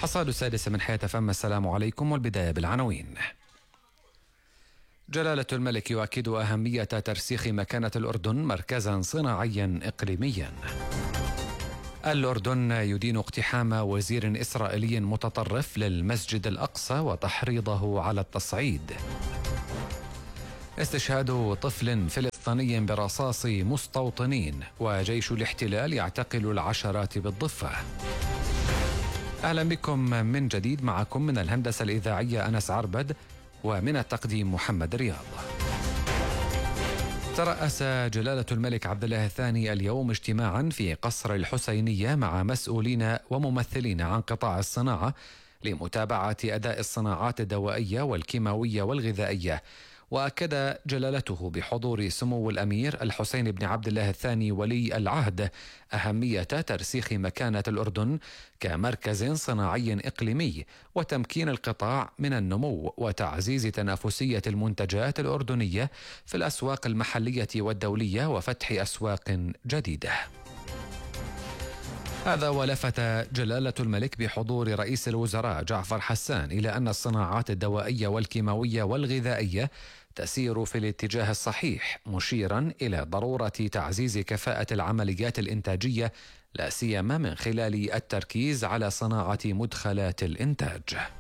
حصاد السادسة من حياة فم. السلام عليكم، والبداية بالعناوين. جلالة الملك يؤكد أهمية ترسيخ مكانة الأردن مركزا صناعيا إقليميا. الأردن يدين اقتحام وزير إسرائيلي متطرف للمسجد الأقصى وتحريضه على التصعيد. استشهاد طفل فلسطيني برصاص مستوطنين، وجيش الاحتلال يعتقل العشرات بالضفة. أهلا بكم من جديد، معكم من الهندسة الإذاعية أنس عربد، ومن التقديم محمد رياض. ترأس جلالة الملك عبد الله الثاني اليوم اجتماعا في قصر الحسينية مع مسؤولين وممثلين عن قطاع الصناعة لمتابعة أداء الصناعات الدوائية والكيماوية والغذائية. وأكد جلالته بحضور سمو الأمير الحسين بن عبد الله الثاني ولي العهد أهمية ترسيخ مكانة الأردن كمركز صناعي إقليمي، وتمكين القطاع من النمو وتعزيز تنافسية المنتجات الأردنية في الأسواق المحلية والدولية وفتح أسواق جديدة. هذا ولفت جلالة الملك بحضور رئيس الوزراء جعفر حسان إلى أن الصناعات الدوائية والكيماوية والغذائية تسير في الاتجاه الصحيح، مشيرا إلى ضرورة تعزيز كفاءة العمليات الإنتاجية، لا سيما من خلال التركيز على صناعة مدخلات الإنتاج.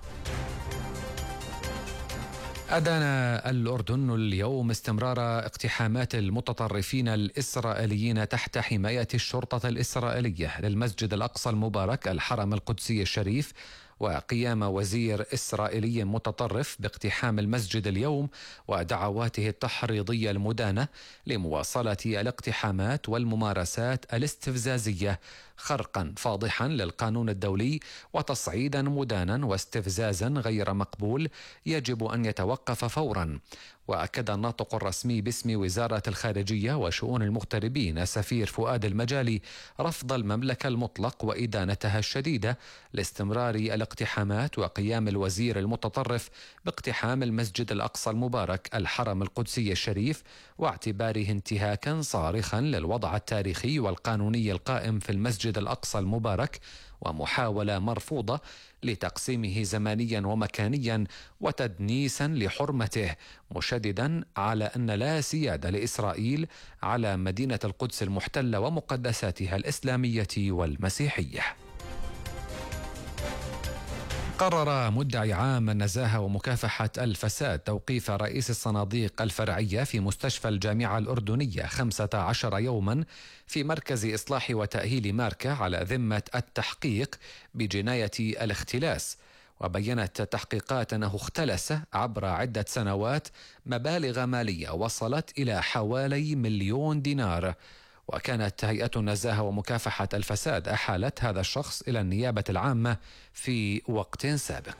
أدان الأردن اليوم استمرار اقتحامات المتطرفين الإسرائيليين تحت حماية الشرطة الإسرائيلية للمسجد الأقصى المبارك الحرم القدسي الشريف، وقيام وزير إسرائيلي متطرف باقتحام المسجد اليوم ودعواته التحريضية المدانة لمواصلة الاقتحامات والممارسات الاستفزازية، خرقا فاضحا للقانون الدولي وتصعيدا مدانا واستفزازا غير مقبول يجب أن يتوقف فورا. وأكد الناطق الرسمي باسم وزارة الخارجية وشؤون المغتربين السفير فؤاد المجالي رفض المملكة المطلق وإدانتها الشديدة لاستمرار الاقتحامات وقيام الوزير المتطرف باقتحام المسجد الأقصى المبارك الحرم القدسي الشريف، واعتباره انتهاكا صارخا للوضع التاريخي والقانوني القائم في المسجد الأقصى المبارك، ومحاولة مرفوضة لتقسيمه زمانيا ومكانيا وتدنيسا لحرمته، مشددا على أن لا سيادة لإسرائيل على مدينة القدس المحتلة ومقدساتها الإسلامية والمسيحية. قرر مدعي عام النزاهة ومكافحة الفساد توقيف رئيس الصناديق الفرعية في مستشفى الجامعة الأردنية 15 يوما في مركز إصلاح وتأهيل ماركة على ذمة التحقيق بجناية الاختلاس. وبينت التحقيقات أنه اختلس عبر عدة سنوات مبالغ مالية وصلت إلى حوالي 1,000,000 دينار. وكانت هيئة النزاهة ومكافحة الفساد أحالت هذا الشخص إلى النيابة العامة في وقت سابق.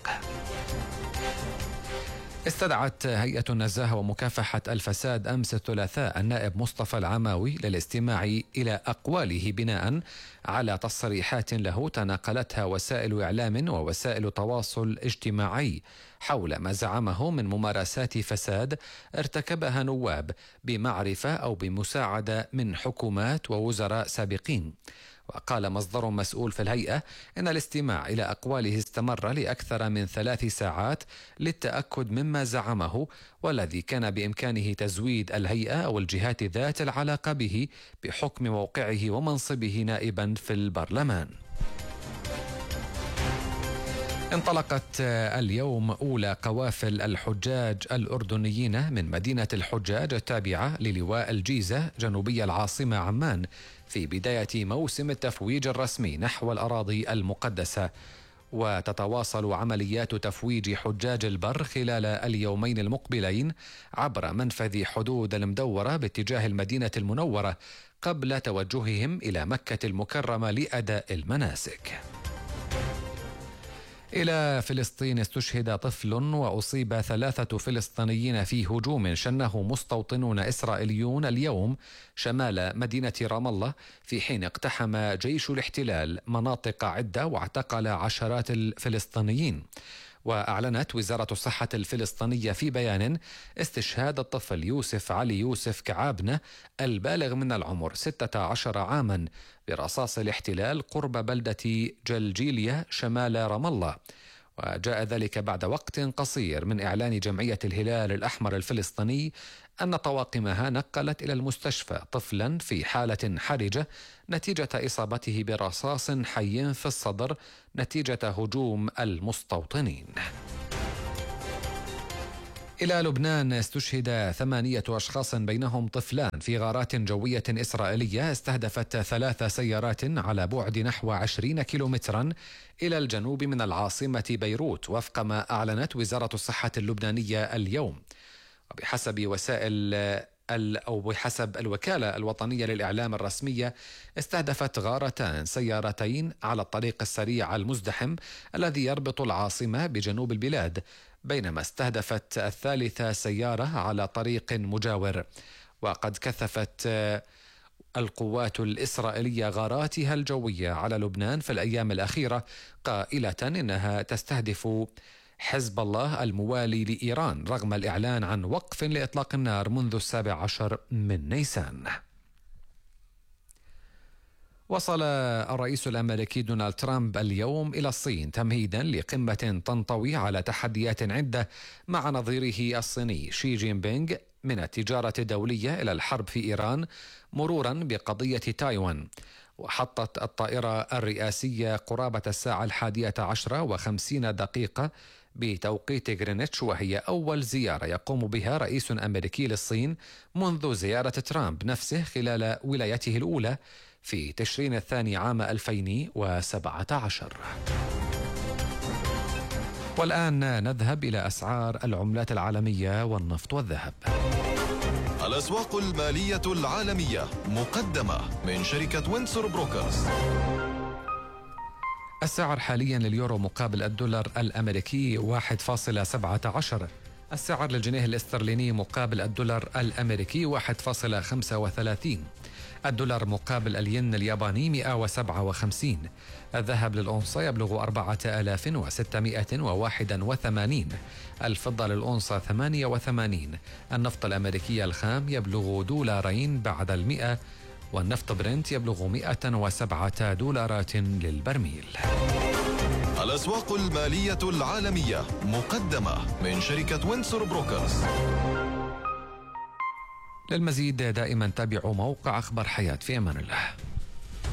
استدعت هيئة النزاهة ومكافحة الفساد أمس الثلاثاء النائب مصطفى العماوي للاستماع إلى أقواله بناء على تصريحات له تناقلتها وسائل إعلام ووسائل تواصل اجتماعي حول ما زعمه من ممارسات فساد ارتكبها نواب بمعرفة أو بمساعدة من حكومات ووزراء سابقين. وقال مصدر مسؤول في الهيئة إن الاستماع إلى أقواله استمر لأكثر من 3 ساعات للتأكد مما زعمه، والذي كان بإمكانه تزويد الهيئة أو الجهات ذات العلاقة به بحكم موقعه ومنصبه نائبا في البرلمان. انطلقت اليوم أولى قوافل الحجاج الأردنيين من مدينة الحجاج التابعة للواء الجيزة جنوبي العاصمة عمان في بداية موسم التفويج الرسمي نحو الأراضي المقدسة. وتتواصل عمليات تفويج حجاج البر خلال اليومين المقبلين عبر منفذ حدود المدورة باتجاه المدينة المنورة قبل توجههم إلى مكة المكرمة لأداء المناسك. إلى فلسطين، استشهد طفل وأصيب 3 فلسطينيين في هجوم شنه مستوطنون إسرائيليون اليوم شمال مدينة رام الله، في حين اقتحم جيش الاحتلال مناطق عدة واعتقل عشرات الفلسطينيين. وأعلنت وزارة الصحة الفلسطينية في بيان استشهاد الطفل يوسف علي يوسف كعابنة البالغ من العمر 16 عاما برصاص الاحتلال قرب بلدة جلجيلية شمال رام الله. وجاء ذلك بعد وقت قصير من إعلان جمعية الهلال الأحمر الفلسطيني أن طواقمها نقلت إلى المستشفى طفلا في حالة حرجة نتيجة إصابته برصاص حي في الصدر نتيجة هجوم المستوطنين. إلى لبنان، استشهد 8 أشخاص بينهم طفلان في غارات جوية إسرائيلية استهدفت 3 سيارات على بعد نحو 20 كيلومترا إلى الجنوب من العاصمة بيروت، وفق ما أعلنت وزارة الصحة اللبنانية اليوم. وبحسب الوكالة الوطنية للإعلام الرسمية، استهدفت غارتان سيارتين على الطريق السريع المزدحم الذي يربط العاصمة بجنوب البلاد، بينما استهدفت الثالثة سيارة على طريق مجاور. وقد كثفت القوات الإسرائيلية غاراتها الجوية على لبنان في الأيام الأخيرة، قائلة إنها تستهدف حزب الله الموالي لإيران رغم الإعلان عن وقف لإطلاق النار منذ 17 من نيسان. وصل الرئيس الأمريكي دونالد ترامب اليوم إلى الصين تمهيدا لقمة تنطوي على تحديات عدة مع نظيره الصيني شي جين بينغ، من التجارة الدولية إلى الحرب في إيران مرورا بقضية تايوان. وحطت الطائرة الرئاسية قرابة الساعة 11:50 بتوقيت غرينتش، وهي أول زيارة يقوم بها رئيس أمريكي للصين منذ زيارة ترامب نفسه خلال ولايته الأولى في تشرين الثاني عام 2017. والآن نذهب إلى أسعار العملات العالمية والنفط والذهب. الأسواق المالية العالمية مقدمة من شركة وينسور بروكرز. السعر حاليا لليورو مقابل الدولار الأمريكي 1.17. السعر للجنيه الاسترليني مقابل الدولار الأمريكي 1.35. الدولار مقابل الين الياباني 157. الذهب للأونصة يبلغ 4681. الفضة للأونصة 88. النفط الأمريكي الخام يبلغ $2 بعد 100، والنفط برنت يبلغ $107 للبرميل. الأسواق المالية العالمية مقدمة من شركة وينسور بروكرز. للمزيد دائما تابعوا موقع أخبار حياة. في أمان الله.